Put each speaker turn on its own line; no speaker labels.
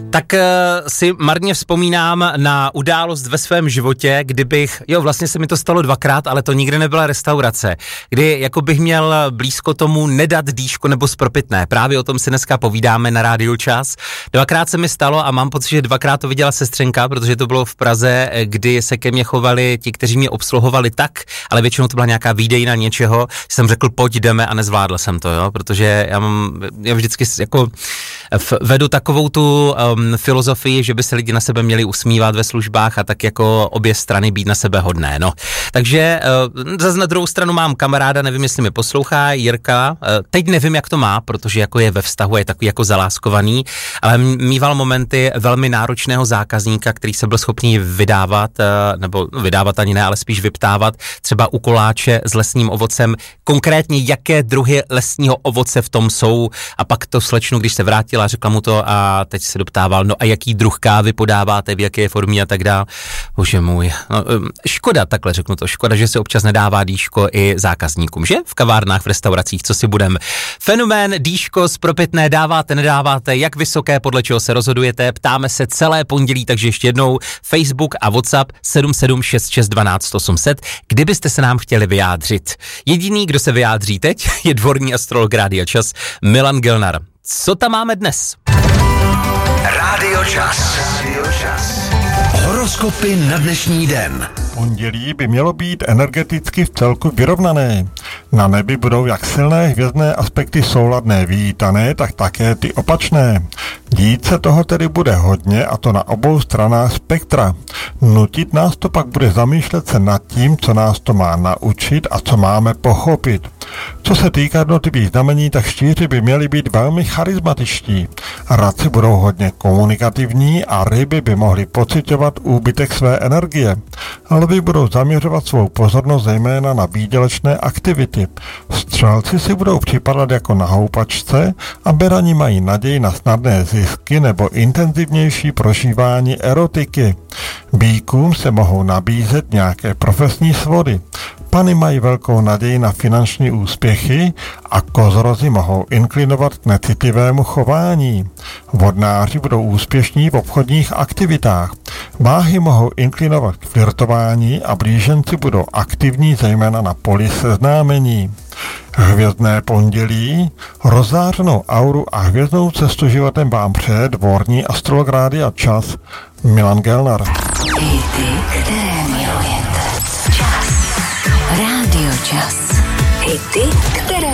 Tak si marně vzpomínám na událost ve svém životě, vlastně se mi to stalo dvakrát, ale to nikdy nebyla restaurace, kdy jako bych měl blízko tomu nedat dýško nebo spropitné. Právě o tom si dneska povídáme na Rádiu Čas. Dvakrát se mi stalo a mám pocit, že dvakrát to viděla sestřenka, protože to bylo v Praze, kdy se ke mně chovali ti, kteří mě obsluhovali tak, ale většinou to byla nějaká výdejna něčeho, jsem řekl, pojď, jdeme, a nezvládl jsem to, jo, protože já vždycky jako vedu takovou tu filozofii, že by se lidi na sebe měli usmívat ve službách a tak jako obě strany být na sebe hodné, no. Takže zase na druhou stranu mám kamaráda, nevím, jestli mi poslouchá, Jirka, teď nevím, jak to má, protože jako je ve vztahu, je takový jako zaláskovaný, ale mýval momenty velmi náročného zákazníka, který se byl schopný vydávat, nebo vydávat ani ne, ale spíš vyptávat, třeba u koláče s lesním ovocem, konkrétně jaké druhy lesního ovoce v tom jsou, a pak to slečnu, když se vrátila, řekla mu to a teď se doptával, no a jaký druh kávy podáváte, v jaké formě a tak dál. Bože můj, no, škoda, takhle řeknu to, škoda, že se občas nedává dýško i zákazníkům, že? V kavárnách, v restauracích, co si budem. Fenomén dýško spropitné dáváte, nedáváte, jak vysoké, podle čeho se rozhodujete, ptáme se celé pondělí, takže ještě jednou Facebook a WhatsApp 776612 kdybyste se nám chtěli vyjádřit. Jediný, kdo se vyjádří teď, je dvorní astrolog Rádia Čas Milan Gelnar. Co tam máme dnes?
Rádio Čas. Horoskopy na dnešní den.
Pondělí by mělo být energeticky vcelku vyrovnané. Na nebi budou jak silné hvězdné aspekty souladné vítané, tak také ty opačné. Dít se toho tedy bude hodně, a to na obou stranách spektra. Nutit nás to pak bude zamýšlet se nad tím, co nás to má naučit a co máme pochopit. Co se týká jednotlivých znamení, tak štíři by měli být velmi charismatičtí. Raci budou hodně komunikativní a ryby by mohly pociťovat úbytek své energie. Lvi budou zaměřovat svou pozornost zejména na výdělečné aktivity. Střelci si budou připadat jako na houpačce a berani mají naději na snadné zisky nebo intenzivnější prožívání erotiky. Býkům se mohou nabízet nějaké profesní svody. Pany mají velkou naději na finanční úspěchy a kozorozi mohou inklinovat k necitlivému chování. Vodnáři budou úspěšní v obchodních aktivitách. Váhy mohou inklinovat k flirtování a blíženci budou aktivní zejména na poli seznámení. Hvězdné pondělí, rozzářenou auru a hvězdnou cestu životem vám přeje dvorní astrolog Rádia Čas Milan Gelnar.
Hity, které